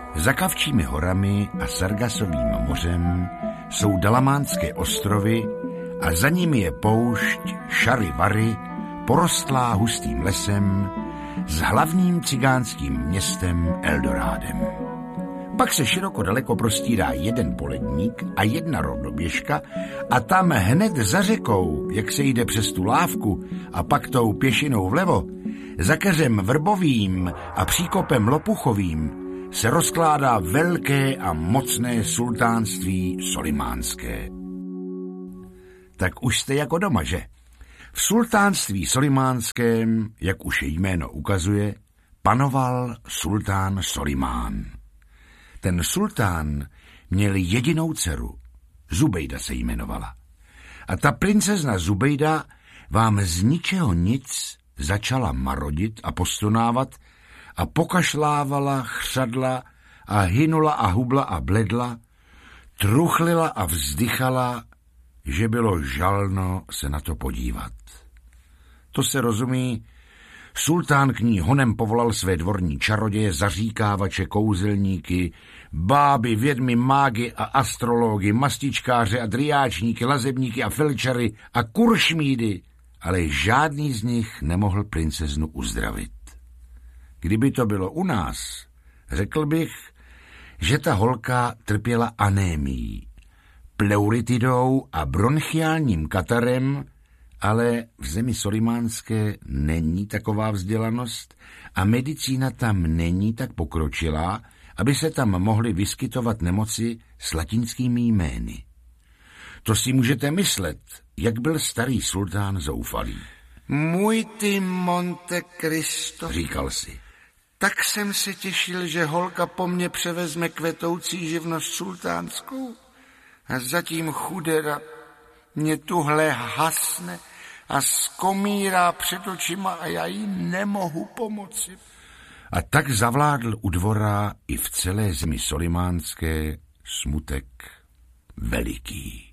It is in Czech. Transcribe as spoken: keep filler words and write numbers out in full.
Za Kavčími horami a Sargasovým mořem jsou Dalamánské ostrovy a za nimi je poušť Šary-Vary, porostlá hustým lesem, s hlavním cigánským městem Eldorádem. Pak se široko daleko prostírá jeden poledník a jedna rovnoběžka a tam hned za řekou, jak se jde přes tu lávku a pak tou pěšinou vlevo, za keřem Vrbovým a příkopem Lopuchovým se rozkládá velké a mocné sultánství Solimánské. Tak už jste jako doma, že? V sultánství Solimánském, jak už je jméno ukazuje, panoval sultán Solimán. Ten sultán měl jedinou dceru, Zubejda se jmenovala. A ta princezna Zubejda vám z ničeho nic začala marodit a postonávat a pokašlávala, chřadla a hynula a hubla a bledla, truchlila a vzdychala, že bylo žalno se na to podívat. To se rozumí, sultán k ní honem povolal své dvorní čaroděje, zaříkávače, kouzelníky, báby, vědmy, mágy a astrology, mastičkáře a driáčníky, lazebníky a felčary a kuršmídy, ale žádný z nich nemohl princeznu uzdravit. Kdyby to bylo u nás, řekl bych, že ta holka trpěla anémií, pleuritidou a bronchiálním katarem, ale v zemi solimánské není taková vzdělanost a medicína tam není tak pokročilá, aby se tam mohly vyskytovat nemoci s latinskými jmény. To si můžete myslet, jak byl starý sultán zoufalý. Můj ty Monte Cristo, říkal si. Tak jsem se těšil, že holka po mně převezme kvetoucí živnost sultánskou a zatím chudera mě tuhle hasne a skomírá před očima a já jí nemohu pomoci. A tak zavládl u dvora i v celé zemi solimánské smutek veliký.